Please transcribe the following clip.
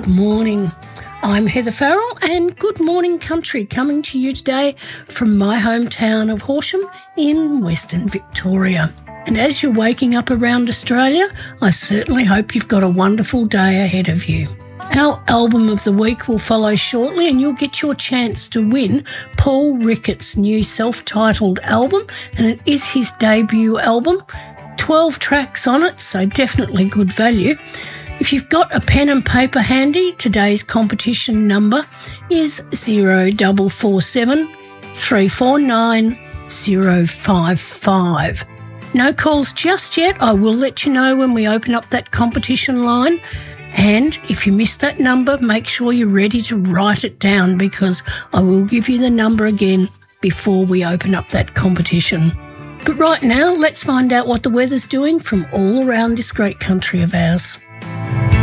morning. I'm Heather Farrell and Good Morning Country coming to you today from my hometown of Horsham in Western Victoria. And as you're waking up around Australia, I certainly hope you've got a wonderful day ahead of you. Our album of the week will follow shortly and you'll get your chance to win Paul Rickett's new self-titled album, and it is his debut album. 12 tracks on it, so definitely good value. If you've got a pen and paper handy, today's competition number is 0447 349 055. No calls just yet. I will let you know when we open up that competition line. And if you missed that number, make sure you're ready to write it down, because I will give you the number again before we open up that competition. But right now, let's find out what the weather's doing from all around this great country of ours.